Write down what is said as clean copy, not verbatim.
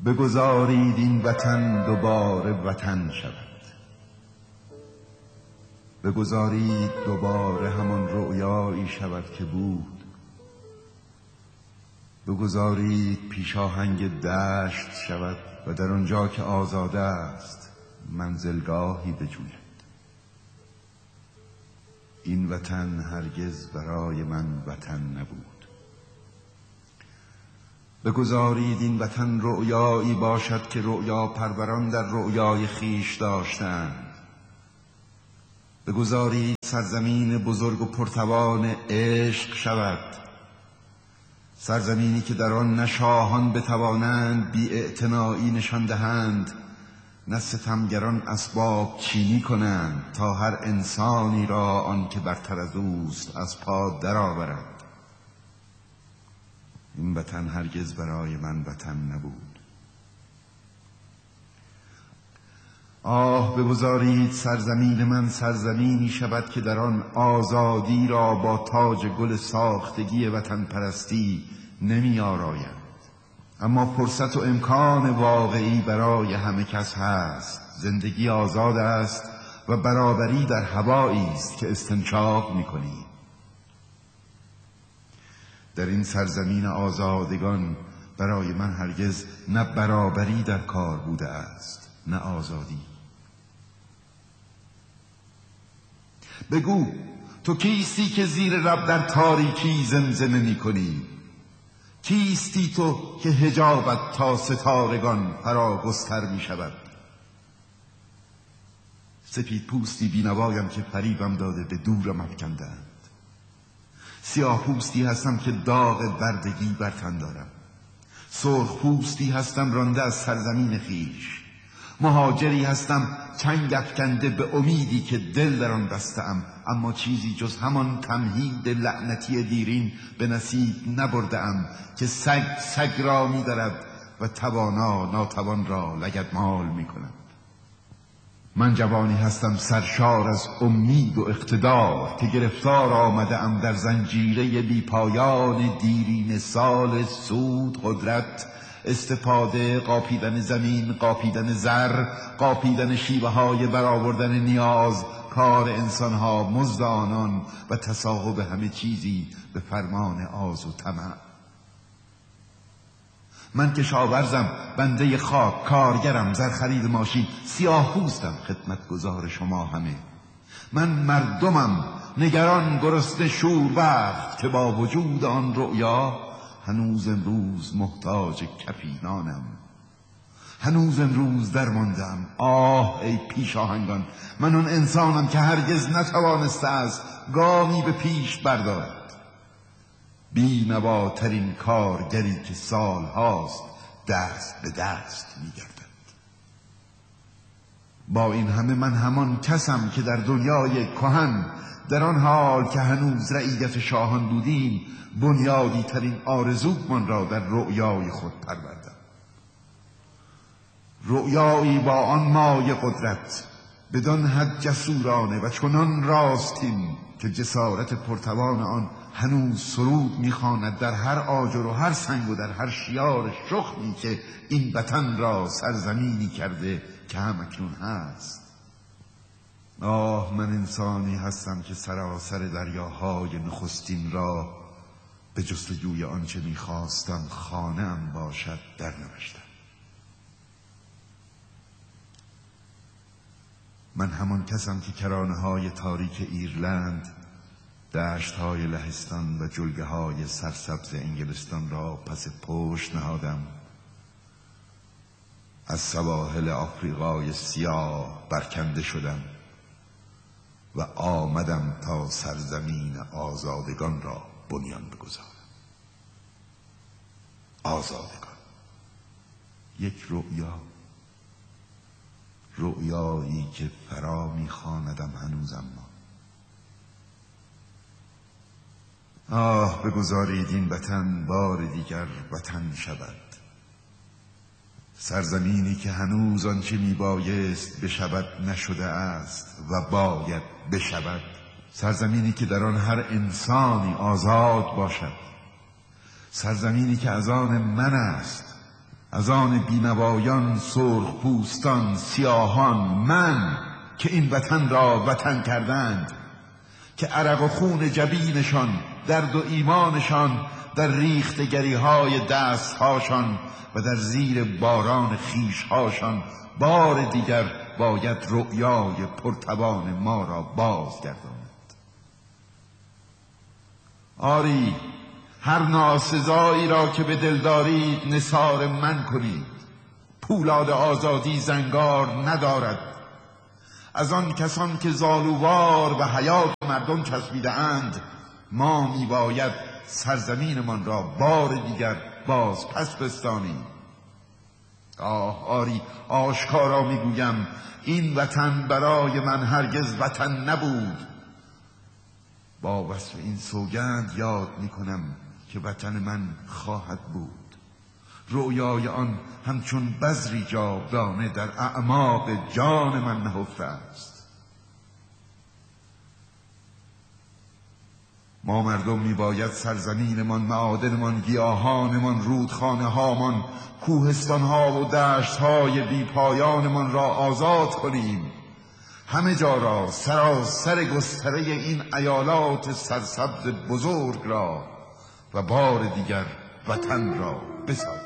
بگذارید این وطن دوباره وطن شود. بگذارید دوباره همان رؤیایی شود که بود. بگذارید پیشاهنگ دشت شود و در آنجا که آزاده است منزلگاهی بجوید. این وطن هرگز برای من وطن نبود. بگذارید این وطن رؤیایی باشد که رؤیا پروران در رؤیای خیش داشتند. بگذارید سرزمین بزرگ و پرتوان عشق شود، سرزمینی که در آن نه شاهان بتوانند بی‌اعتنایی نشان دهند، نه ستمگران اسباب چینی کنند تا هر انسانی را آن که برتر از اوست از پا درآورد. این وطن هرگز برای من وطن نبود. آه بگذارید سرزمین من سرزمینی شود که در آن آزادی را با تاج گل ساختگی وطن پرستی نمی آراید. اما فرصت و امکان واقعی برای همه کس هست. زندگی آزاد است و برابری در هوایی است که استنشاق می کنی. در این سرزمین آزادگان برای من هرگز نه برابری در کار بوده است نه آزادی. بگو تو کیستی که زیر لب در تاریکی زمزمه می کنی؟ کیستی تو که حجابت تا ستارگان فراگستر می شود؟ سپید پوستی بینوایم که فریبم داده به دورم افکندند. سیاه پوستی هستم که داغ بردگی بر تن دارم. سرخ پوستی هستم رانده از سرزمین خیش. مهاجری هستم چنگ افکنده به امیدی که دل در آن بسته‌ام، اما چیزی جز همان تمهید لعنتی دیرین به نصیب نبرده‌ام که سگ را می‌درد و توانا ناتوان را لگدمال می‌کند. من جوانی هستم سرشار از امید و اقتدار که گرفتار آمده‌ام در زنجیره بیپایان دیرین سال سود، قدرت، استفاده، قاپیدن زمین، قاپیدن زر، قاپیدن شیوه های برآوردن نیاز، کار انسانها، مزد آنان و تصاحب همه چیزی به فرمان آز و طمع. من کشاورزم، بنده خاک، کارگرم، زرخرید ماشین، سیاه پوستم، خدمتگزار شما همه. من مردمم، نگران، گرسنه، شوربخت که با وجود آن رؤیا هنوز امروز محتاج کفینانم. هنوز امروز درماندم. آه ای پیشاهنگان، من آن انسانم که هرگز نتوانسته است گامی به پیش بردارد. بی‌نواترین کارگری که سالهاست دست به دست می‌گردد. با این همه من همان کسم که در دنیای کهن، در آن حال که هنوز رعیت شاهان بودیم، بنیادی ترین آرزومان را در رؤیای خود پروردم. رؤیایی با آن مایه قدرت، بدان حد جسورانه و چنان راستین که جسارت پرتوان آن هنوز سرود می‌خواند در هر آجر و هر سنگ و در هر شیار شخمی که این وطن را سرزمینی کرده که همکنون هست. آه من انسانی هستم که سراسر دریاهای نخستین را به جستجوی آنچه می‌خواستم خانه‌ام باشد در نوشتم. من همان کسم که کرانه‌های تاریک ایرلند، دشت‌های لهستان و جلگه‌های سرسبز انگلستان را پس پشت نهادم. از سواحل آفریقای سیاه برکنده شدم و آمدم تا سرزمین آزادگان را بنیان بگذارم. آزادگان، یک رؤیایی که فرا می‌خواندم هنوز. اما آه بگذارید این وطن بار دیگر وطن شود. سرزمینی که هنوز آنچه میبایست بشود نشده است و باید بشود. سرزمینی که در آن هر انسانی آزاد باشد. سرزمینی که از آن من است، از آن بینوایان، سرخ پوستان، سیاهان، من که این وطن را وطن کردند، که عرق و خون جبینشان، درد و ایمانشان در ریختگری های دستهاشان و در زیر باران خیشهاشان بار دیگر باید رؤیای پرتوان ما را بازگرداند. آری، هر ناسزایی را که به دل دارید نثار من کنید. پولاد آزادی زنگار ندارد. از آن کسان که زالووار به حیات مردم چسبیده اند، ما میباید سرزمینمان را بار دیگر باز پس بستانیم. آری، آشکارا میگویم این وطن برای من هرگز وطن نبود. با وصف این سوگند یاد میکنم که وطن من خواهد بود. رؤیای آن همچون بذری جاودانه در اعماق جان من نهفته است. ما مردم میباید سرزمینمان، معادنمان، گیاهانمان، رودخانه هامان، کوهستان ها و دشت های بی پایانمان را آزاد کنیم. همه جا را، سراسر گستره این ایالات سرسبز بزرگ را و بار دیگر وطن را بسازیم.